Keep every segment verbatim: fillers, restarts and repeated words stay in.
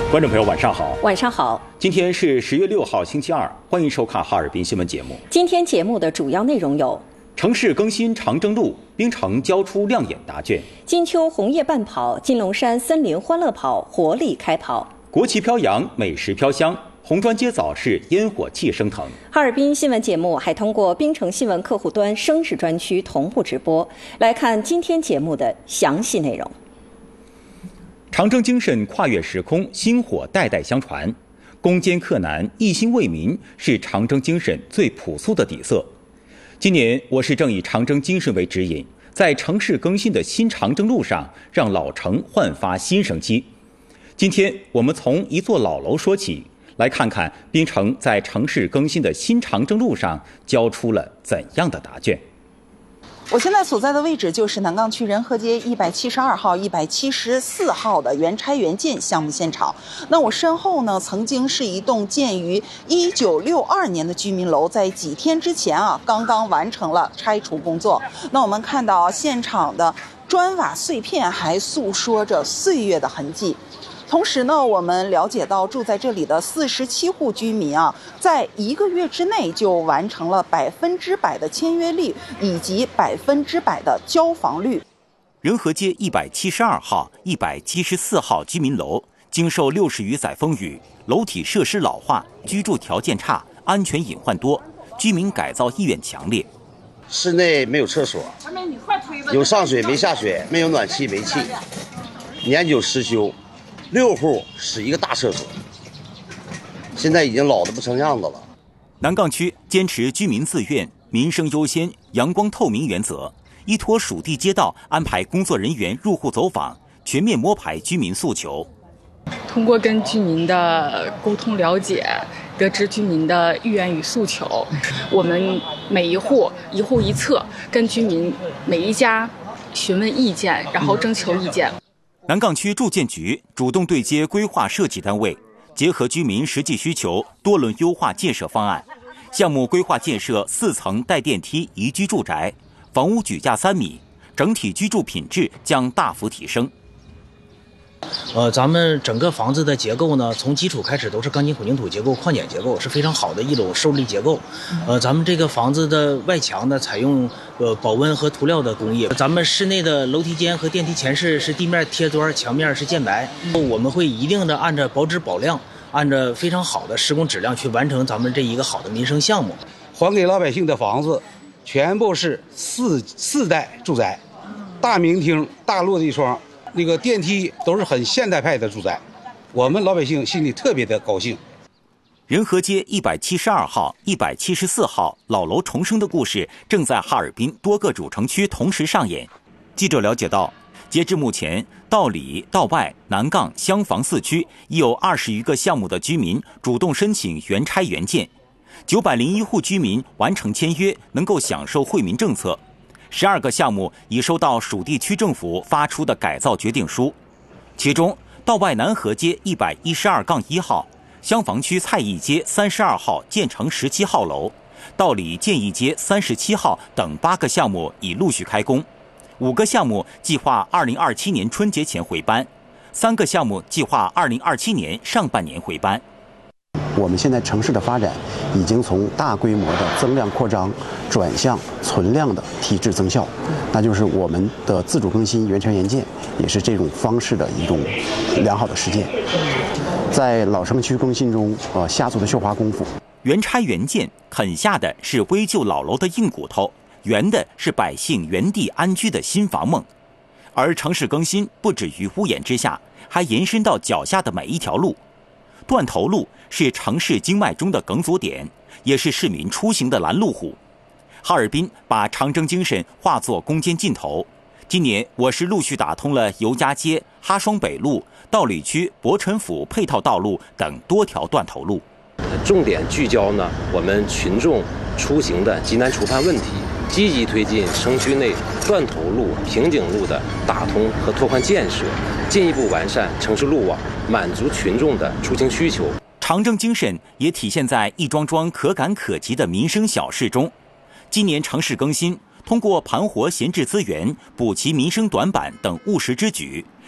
观众朋友，晚上好。 晚上好。 今天是十月六号，星期二，欢迎收看哈尔滨新闻节目。 今天节目的主要内容有： 城市更新长征路，冰城交出亮眼答卷； 金秋红叶半跑，金龙山森林欢乐跑活力开跑； 国旗飘扬，美食飘香，红砖街早市烟火气升腾。 哈尔滨新闻节目还通过冰城新闻客户端生日专区同步直播。来看今天节目的详细内容。 长征精神跨越时空，薪火代代相传。攻坚克难，一心为民，是长征精神最朴素的底色。今年，我市正以长征精神为指引，在城市更新的新长征路上，让老城焕发新生机。今天，我们从一座老楼说起，来看看冰城在城市更新的新长征路上交出了怎样的答卷。 我现在所在的位置就是南岗区仁和街一百七十二号、一百七十四号的原拆原建项目现场。那我身后呢，曾经是一栋建于一九六二年的居民楼，在几天之前啊，刚刚完成了拆除工作。那我们看到现场的砖瓦碎片还诉说着岁月的痕迹。同时呢，我们了解到住在这里的四十七户居民啊，在一个月之内就完成了百分之百的签约率以及百分之百的交房率。 仁和街一百七十二号、一百七十四号居民楼经受六十余载风雨，楼体设施老化，居住条件差，安全隐患多，居民改造意愿强烈。 室内没有厕所，有上水没下水，没有暖气没气，年久失修。六户使一个大厕所，现在已经老得不成样子了。 南岗区坚持居民自愿、民生优先、阳光透明原则，依托属地街道安排工作人员入户走访，全面摸排居民诉求。 通过跟居民的沟通了解，得知居民的意愿与诉求，我们每一户一户一策，跟居民每一家询问意见，然后征求意见。 南岗区住建局主动对接规划设计单位，结合居民实际需求，多轮优化建设方案。项目规划建设四层带电梯宜居住宅，房屋举架三米，整体居住品质将大幅提升。 呃，咱们整个房子的结构呢，从基础开始都是钢筋混凝土结构、矿剪结构，是非常好的一种受力结构。呃，咱们这个房子的外墙呢，采用呃保温和涂料的工艺。咱们室内的楼梯间和电梯前室是地面贴砖，墙面是建白。我们会一定的按照保质保量，按照非常好的施工质量去完成咱们这一个好的民生项目。 还给老百姓的房子，全部是四四代住宅，大明厅、大落地窗。那个电梯都是很现代派的住宅，我们老百姓心里特别的高兴。 仁和街一百七十二号、一百七十四号老楼重生的故事正在哈尔滨多个主城区同时上演。记者了解到，截至目前，道里、道外、南岗、厢房四区已有二十余个项目的居民主动申请原拆原建，九百零一户居民完成签约，能够享受惠民政策。十二个项目已收到属地区政府发出的改造决定书，其中道外南河街一百一十二杠一号、厢房区蔡义街三十二号建成十七号楼、道里建义街三十七号等八个项目已陆续开工，五个项目计划二零二七年春节前回班，三个项目计划二零二七年上半年回班。 我们现在城市的发展已经从大规模的增量扩张转向存量的提质增效，那就是我们的自主更新原拆原建也是这种方式的一种良好的实践。在老城区更新中，呃，下足的绣花功夫。 原拆原建啃下的是危旧老楼的硬骨头，圆的是百姓原地安居的新房梦。而城市更新不止于屋檐之下，还延伸到脚下的每一条路。断头路是城市经脉中的梗阻点，也是市民出行的拦路虎。哈尔滨把长征精神化作攻坚劲头。今年我市陆续打通了尤家街、哈双北路、道里区博陈府配套道路等多条断头路。 重点聚焦呢我们群众出行的急难除盼问题，积极推进城区内断头路、瓶颈路的打通和拓宽建设，进一步完善城市路网，满足群众的出行需求。 长征精神也体现在一桩桩可感可及的民生小事中。今年城市更新通过盘活闲置资源、补齐民生短板等务实之举，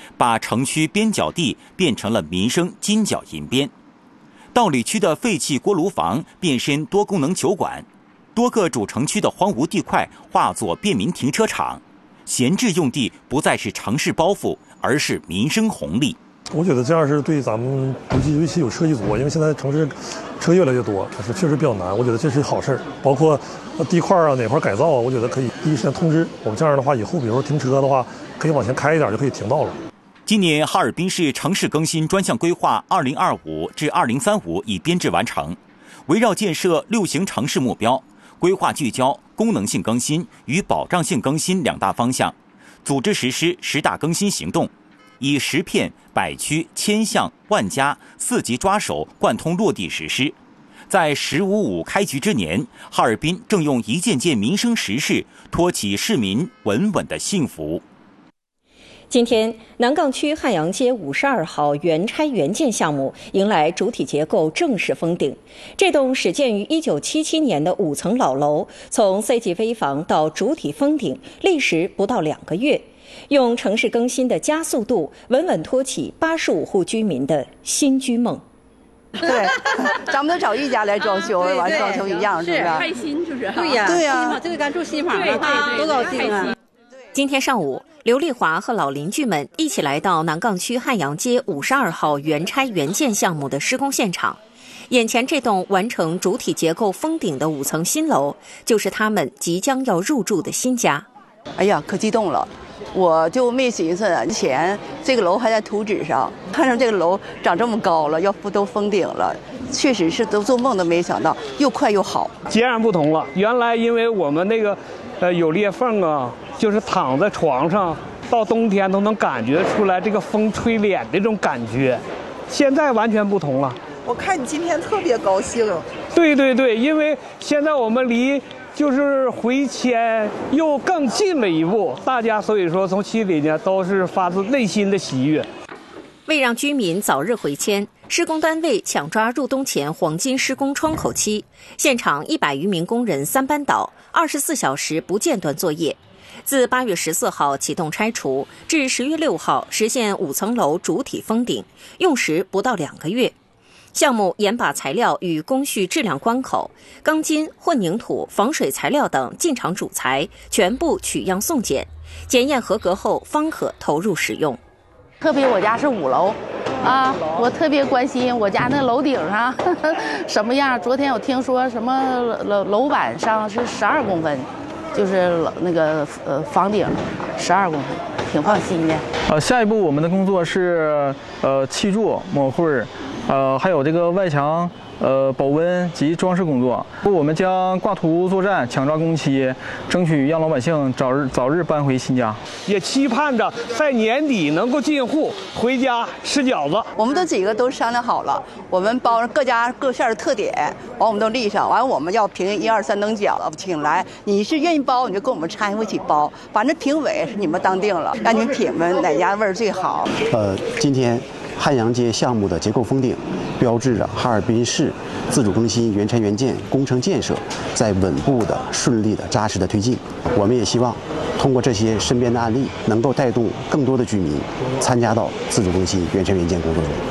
把城区边角地变成了民生金角银边。道里区的废弃锅炉房变身多功能酒馆，多个主城区的荒芜地块化作便民停车场，闲置用地不再是城市包袱，而是民生红利。 我觉得这样是对咱们尤其尤其有车一族，因为现在城市车越来越多，但是确实比较难。我觉得这是好事儿，包括地块啊哪块改造啊，我觉得可以第一时间通知我们。这样的话，以后比如说停车的话，可以往前开一点就可以停到了。 今年哈尔滨市城市更新专项规划二零二五至二零三五已编制完成，围绕建设六型城市目标，规划聚焦功能性更新与保障性更新两大方向，组织实施十大更新行动。以十片、百区、千项、万家四级抓手贯通落地实施。在“十五五”开局之年，哈尔滨正用一件件民生实事托起市民稳稳的幸福。 今天，南岗区汉阳街五十二号原拆原建项目迎来主体结构正式封顶。这栋始建于一九七七年的五层老楼，从 C 级危房到主体封顶，历时不到两个月。用城市更新的加速度，稳稳托起八十五户居民的新居梦。 对，咱们都找一家来装修，完装修一样，是不是？ 开心就是。 对呀，对呀， 这个咱住新房了，多高兴啊！ 今天上午，刘丽华和老邻居们一起来到南岗区汉阳街五十二号原拆原建项目的施工现场。眼前这栋完成主体结构封顶的五层新楼，就是他们即将要入住的新家。 哎呀，可激动了！我就没寻思，以前这个楼还在图纸上，看上这个楼长这么高了，要不都封顶了，确实是都做梦都没想到，又快又好。 截然不同了。原来因为我们那个，呃，有裂缝啊，就是躺在床上，到冬天都能感觉出来这个风吹脸的这种感觉，现在完全不同了。 我看你今天特别高兴。 对对对，因为现在我们离就是回迁又更近了一步，大家所以说从心里呢都是发自内心的喜悦。 为让居民早日回迁，施工单位抢抓入冬前黄金施工窗口期，现场一百余名工人三班倒，二十四小时不间断作业。自八月十四号启动拆除，至十月六号实现五层楼主体封顶，用时不到两个月。项目严把材料与工序质量关口、钢筋、混凝土、防水材料等进场主材全部取样送检，检验合格后方可投入使用。 特别我家是五楼，啊，我特别关心我家那楼顶上呵呵什么样。昨天我听说什么楼楼板上是十二公分，就是那个呃房顶十二公分，挺放心的。 呃，下一步我们的工作是呃砌筑抹绘。呃，还有这个外墙呃保温及装饰工作，我们将挂图作战，抢抓工期，争取让老百姓早日早日搬回新家。 也期盼着在年底能够进户回家吃饺子。 我们都几个都商量好了，我们包各家各县的特点，完我们都立上，完我们要评一二三等奖，请来，你是愿意包你就跟我们掺和一起包，反正评委是你们当定了，让你们品们哪家味儿最好。 呃，今天汉阳街项目的结构封顶，标志着哈尔滨市自主更新原拆原建工程建设在稳步的、顺利的、扎实的推进。我们也希望通过这些身边的案例，能够带动更多的居民参加到自主更新原拆原建工作中。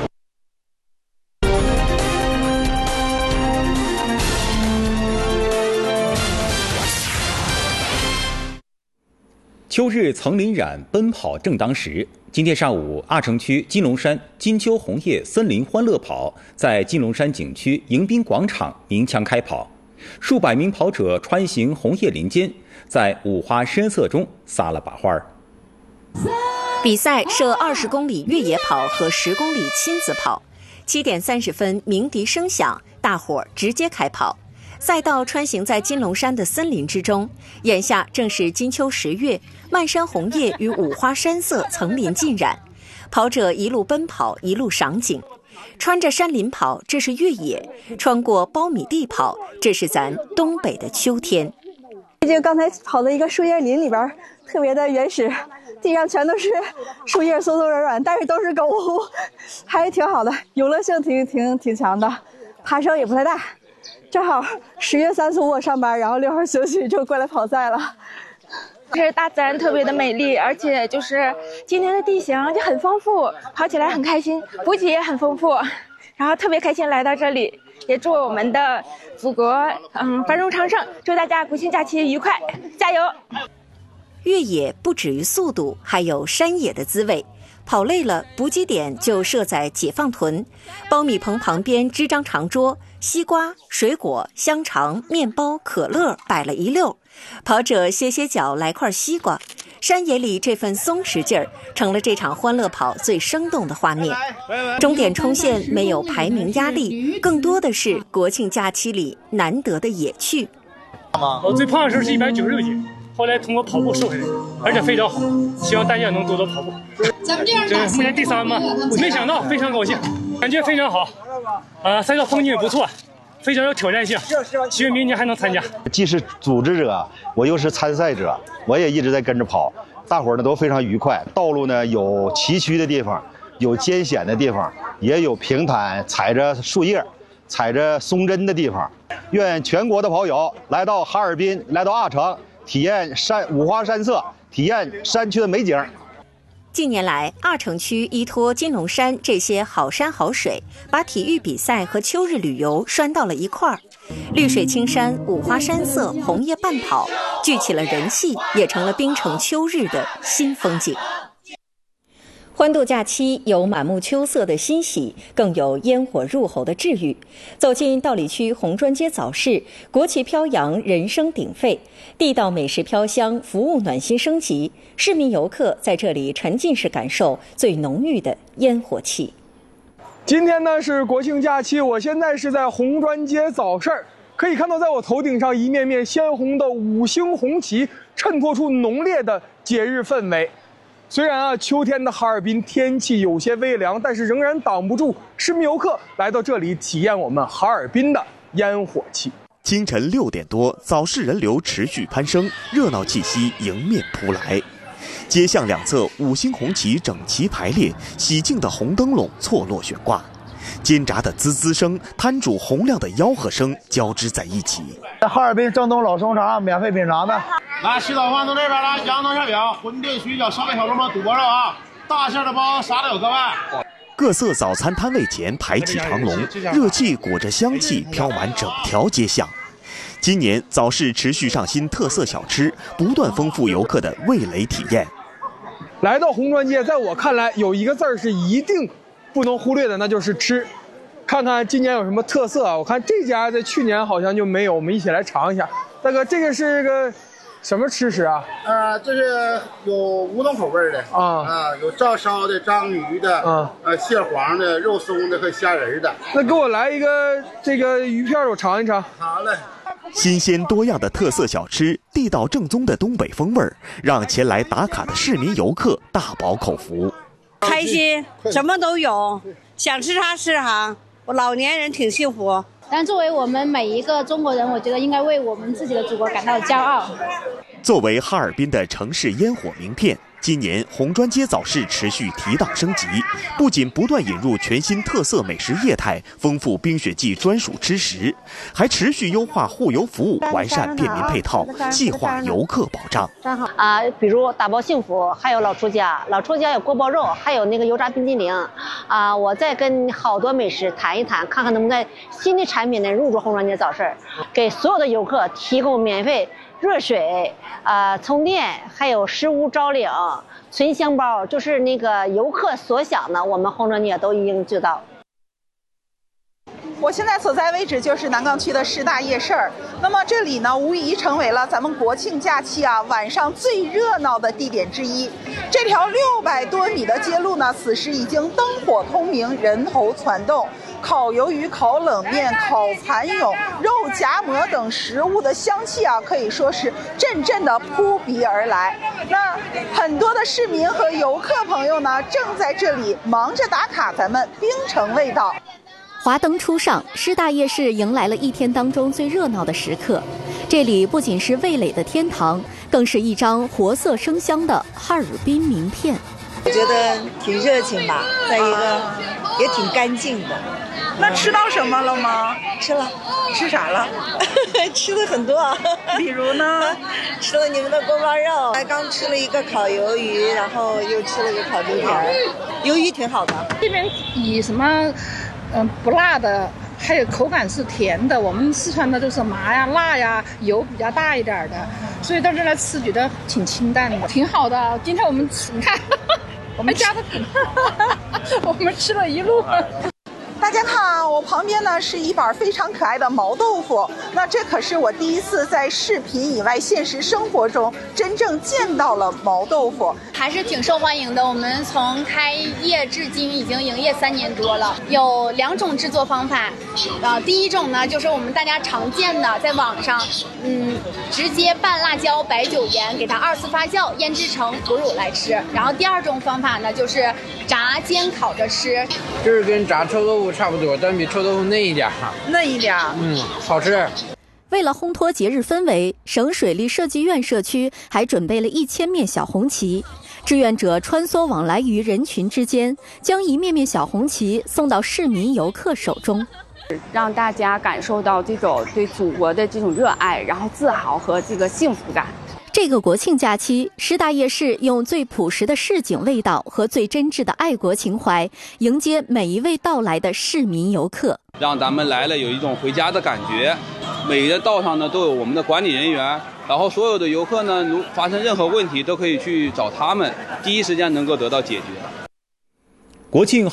秋日层林染，奔跑正当时。今天上午，阿城区金龙山金秋红叶森林欢乐跑在金龙山景区迎宾广场鸣枪开跑，数百名跑者穿行红叶林间，在五花深色中撒了把花儿。 比赛设二十公里越野跑和十公里亲子跑。七点三十分，鸣笛声响，大伙儿直接开跑。赛道穿行在金龙山的森林之中，眼下正是金秋十月，漫山红叶与五花山色层林尽染，跑者一路奔跑，一路赏景。穿着山林跑，这是越野；穿过苞米地跑，这是咱东北的秋天。 就刚才跑的一个树叶林里边，特别的原始，地上全都是树叶，松松软软，但是都是狗屋，还是挺好的，游乐性挺挺挺强的，爬升也不太大。正好十月三十五我上班，然后六号休息就过来跑赛了。 是大自然特别的美丽，而且就是今天的地形就很丰富，跑起来很开心，补给也很丰富，然后特别开心来到这里，也祝我们的祖国嗯繁荣昌盛，祝大家国庆假期愉快，加油！ 越野不止于速度，还有山野的滋味。跑累了，补给点就设在解放屯，苞米棚旁边支张长桌，西瓜、水果、香肠、面包、可乐摆了一溜，跑者歇歇脚，来块西瓜。山野里这份松弛劲儿，成了这场欢乐跑最生动的画面。终点冲线没有排名压力，更多的是国庆假期里难得的野趣。 我最胖的时候是一百九十六斤，后来通过跑步瘦下来，而且非常好，希望大家能多多跑步。这目前第三嘛，没想到，非常高兴，感觉非常好。啊，赛道风景也不错，非常有挑战性，希望明年还能参加。 既是组织者，我又是参赛者，我也一直在跟着跑，大伙儿呢都非常愉快。道路呢有崎岖的地方，有艰险的地方，也有平坦踩着树叶、踩着松针的地方。愿全国的跑友来到哈尔滨，来到阿城，体验山五花山色，体验山区的美景。 近年来，阿城区依托金龙山这些好山好水，把体育比赛和秋日旅游拴到了一块儿。绿水青山、五花山色、红叶伴跑，聚起了人气，也成了冰城秋日的新风景。欢度假期有满目秋色的欣喜，更有烟火入喉的治愈。走进道里区红砖街早市，国旗飘扬，人声鼎沸，地道美食飘香，服务暖心升级。市民游客在这里沉浸式感受最浓郁的烟火气。 今天呢是国庆假期，我现在是在红砖街早市，可以看到在我头顶上一面面鲜红的五星红旗，衬托出浓烈的节日氛围。虽然啊，秋天的哈尔滨天气有些微凉，但是仍然挡不住市民游客来到这里体验我们哈尔滨的烟火气。 清晨六点多，早市人流持续攀升，热闹气息迎面扑来。街巷两侧五星红旗整齐排列，喜庆的红灯笼错落悬挂，煎炸的滋滋声，摊主洪亮的吆喝声交织在一起。 哈尔滨正宗老松茶，免费品尝的。 来，洗澡饭从这边来，羊汤馅饼、馄饨、水饺、烧麦小肉馍、肚包肉啊，大馅的包啥都有，各位。 各色早餐摊位前排起长龙，热气裹着香气飘满整条街巷。今年早市持续上新特色小吃，不断丰富游客的味蕾体验。 来到红砖街，在我看来有一个字儿是一定不能忽略的，那就是吃。看看今年有什么特色啊？我看这家在去年好像就没有，我们一起来尝一下。大哥，这个是个什么吃食啊？ 呃，这是有五种口味的啊啊，有照烧的、章鱼的，啊，呃，蟹黄的、肉松的和虾仁的。 那给我来一个这个鱼片，我尝一尝。 好嘞。 新鲜多样的特色小吃，地道正宗的东北风味儿，让前来打卡的市民游客大饱口福。 开心，什么都有，想吃啥吃啥。我老年人挺幸福。 但作为我们每一个中国人，我觉得应该为我们自己的祖国感到骄傲。 作为哈尔滨的城市烟火名片，今年红砖街早市持续提档升级，不仅不断引入全新特色美食业态，丰富冰雪季专属吃食，还持续优化护游服务，完善便民配套，细化游客保障。 啊，比如打包幸福，还有老出家，老出家有锅包肉，还有那个油炸冰激凌。啊，我再跟好多美食谈一谈，看看能不能在新的产品呢入驻红砖街早市，给所有的游客提供免费热水、啊、呃、充电，还有食物招领、存香包，就是那个游客所想的，我们红砖街都一应俱到。 我现在所在位置就是南岗区的师大夜市儿，那么这里呢，无疑成为了咱们国庆假期啊晚上最热闹的地点之一。这条六百多米的街路呢，此时已经灯火通明，人头攒动。烤鱿鱼、烤冷面、烤蚕蛹、肉夹馍等食物的香气啊，可以说是阵阵的扑鼻而来。那很多的市民和游客朋友呢，正在这里忙着打卡咱们冰城味道。 华灯初上，师大夜市迎来了一天当中最热闹的时刻。这里不仅是味蕾的天堂，更是一张活色生香的哈尔滨名片。 我觉得挺热情吧，再一个也挺干净的。 那吃到什么了吗？ 吃了。 吃啥了？ 吃了很多啊。 比如呢？ 吃了你们的锅包肉，还刚吃了一个烤鱿鱼，然后又吃了个烤猪蹄儿。鱿鱼挺好的。 这边以什么，嗯、呃，不辣的。还有口感是甜的，我们四川的都是麻呀、辣呀，油比较大一点的，所以到这来吃觉得挺清淡的，挺好的。今天我们吃，你看，我们家的，我们吃了一路。 大家看，我旁边呢是一板非常可爱的毛豆腐，那这可是我第一次在视频以外现实生活中真正见到了毛豆腐， 还是挺受欢迎的。我们从开业至今已经营业三年多了，有两种制作方法。呃，第一种呢就是我们大家常见的，在网上，嗯，直接拌辣椒、白酒、盐，给它二次发酵，腌制成腐乳来吃。然后第二种方法呢就是炸、煎、烤着吃， 就是跟炸臭豆腐差不多，但比臭豆腐嫩一点， 嫩一点， 嗯，好吃。 为了烘托节日氛围，省水利设计院社区还准备了一千面小红旗，志愿者穿梭往来于人群之间，将一面面小红旗送到市民游客手中， 让大家感受到这种对祖国的这种热爱，然后自豪和这个幸福感。 这个国庆假期，师大夜市用最朴实的市井味道和最真挚的爱国情怀，迎接每一位到来的市民游客， 让咱们来了有一种回家的感觉。每个道上呢都有我们的管理人员，然后所有的游客呢，如发生任何问题都可以去找他们，第一时间能够得到解决。 国庆